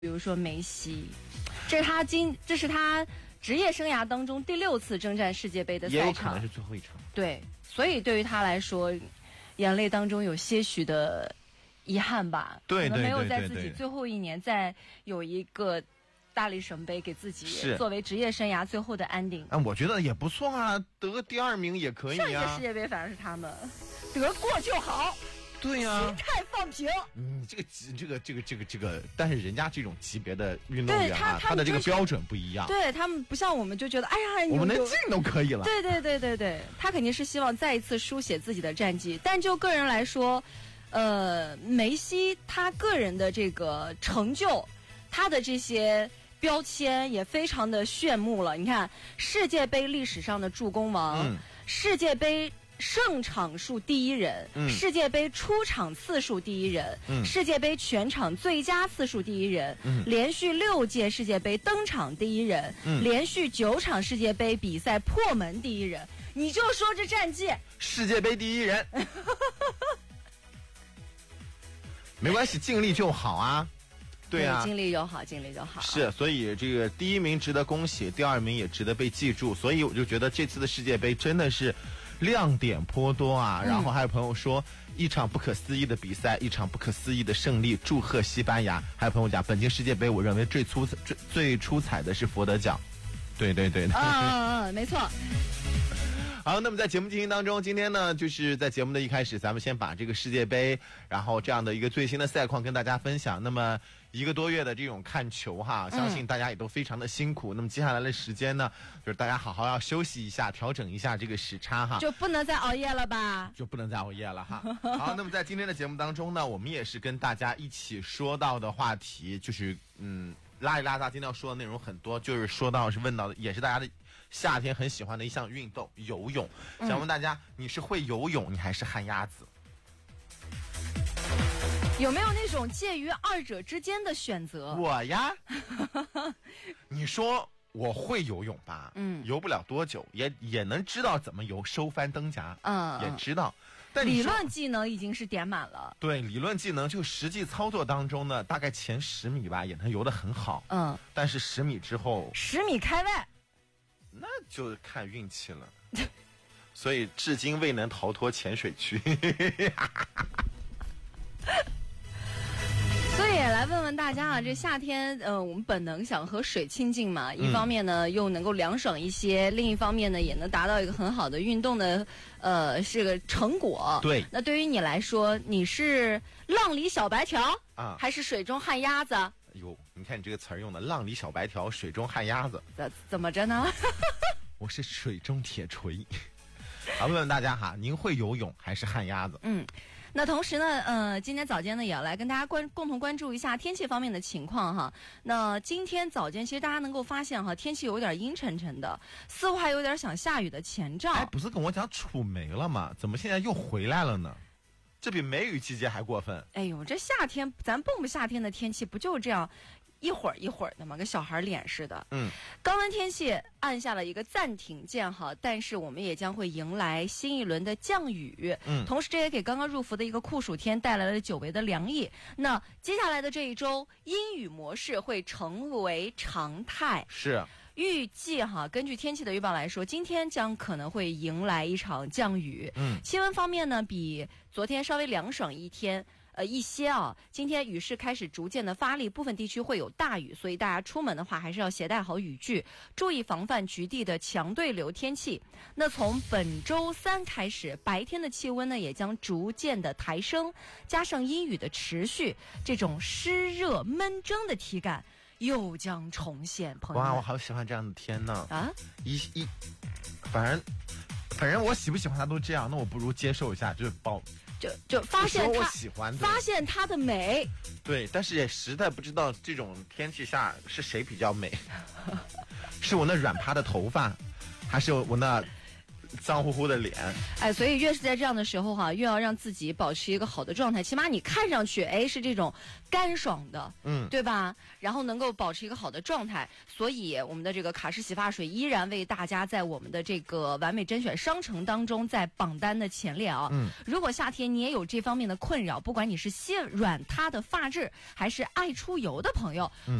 比如说梅西，这是他职业生涯当中第6次征战世界杯的赛场， 也有可能是最后一场。 对，所以对于他来说，眼泪当中有些许的遗憾吧。 对， 可能没有在自己最后一年再有一个大力神杯给自己作为职业生涯最后的安定。 我觉得也不错啊，得个第2名也可以啊。 上一届世界杯反正是他们得过就好。 对呀， 心态放平。 这个，但是人家这种级别的运动员啊，他的这个标准不一样。 对，他们不像我们就觉得，哎呀， 我们能进都可以了。 对，他肯定是希望再一次书写自己的战绩。但就个人来说，梅西他个人的这个成就，他的这些标签也非常的炫目了。你看，世界杯历史上的助攻王，世界杯胜场数第一人，世界杯出场次数第一人，世界杯全场最佳次数第一人，连续6届世界杯登场第一人，连续9场世界杯比赛破门第一人。你就说这战绩， 世界杯第一人，没关系，尽力就好啊。对啊， 尽力就好，尽力就好。 是，所以这个第1名值得恭喜，第2名也值得被记住。所以我就觉得这次的世界杯真的是亮点颇多啊。然后还有朋友说，一场不可思议的比赛，一场不可思议的胜利，祝贺西班牙。还有朋友讲，本届世界杯我认为最出彩的是佛得角。对， 没错。 好，那么在节目进行当中，今天呢，就是在节目的一开始，咱们先把这个世界杯，然后这样的一个最新的赛况跟大家分享。那么1个多月的这种看球哈，相信大家也都非常的辛苦。那么接下来的时间呢，就是大家好好要休息一下，调整一下这个时差哈， 就不能再熬夜了吧？ 就不能再熬夜了哈。好，那么在今天的节目当中呢，我们也是跟大家一起说到的话题，就是拉一拉大，今天要说的内容很多，就是说到是问到的，也是大家的夏天很喜欢的一项运动，游泳。想问大家，你是会游泳，你还是旱鸭子？ 有没有那种介于2者之间的选择？ 我呀，你说我会游泳吧？游不了多久，也能知道怎么游，收帆登夹，也知道。但理论技能已经是点满了。 对，理论技能就实际操作当中呢，大概前10米吧，也能游得很好。但是10米之后 ，10米开外， 那就看运气了。所以至今未能逃脱浅水区。 所以来问问大家啊，这夏天我们本能想和水亲近嘛，一方面呢又能够凉爽一些，另一方面呢也能达到一个很好的运动的是个成果。 对， 那对于你来说，你是浪里小白条啊，还是水中旱鸭子？ 哟，你看你这个词儿用的，浪里小白条，水中旱鸭子， 怎么着呢？ 我是水中铁锤。好，问问大家哈，您会游泳还是旱鸭子？ 那同时呢，今天早间呢也要来跟大家共同关注一下天气方面的情况哈。那今天早间其实大家能够发现哈，天气有点阴沉沉的，似乎还有点想下雨的前兆。 不是跟我讲楚梅了吗？怎么现在又回来了呢？这比梅雨季节还过分。 哎呦，这夏天咱蹦不夏天的天气不就这样一会儿一会儿的吗？跟小孩脸似的。高温天气按下了一个暂停键哈，但是我们也将会迎来新一轮的降雨。同时这也给刚刚入伏的一个酷暑天带来了久违的凉意。那接下来的这一周，阴雨模式会成为常态。 是。 预计哈，根据天气的预报来说，今天将可能会迎来一场降雨。气温方面呢，比昨天稍微凉爽一些啊。今天雨势开始逐渐的发力，部分地区会有大雨，所以大家出门的话还是要携带好雨具，注意防范局地的强对流天气。那从本周3开始，白天的气温呢也将逐渐的抬升，加上阴雨的持续，这种湿热闷蒸的体感又将重现。朋友们， 哇，我好喜欢这样的天呢！ 反正我喜不喜欢它都这样，那我不如接受一下， 就发现我喜欢， 发现它的美。 对，但是也实在不知道这种天气下是谁比较美，是我那软趴的头发，还是我那脏乎乎的脸。 哎，所以越是在这样的时候哈，越要让自己保持一个好的状态，起码你看上去是这种干爽的，对吧？然后能够保持一个好的状态。所以我们的这个卡诗洗发水依然为大家在我们的这个完美甄选商城当中在榜单的前列啊。如果夏天你也有这方面的困扰，不管你是细软塌的发质还是爱出油的朋友，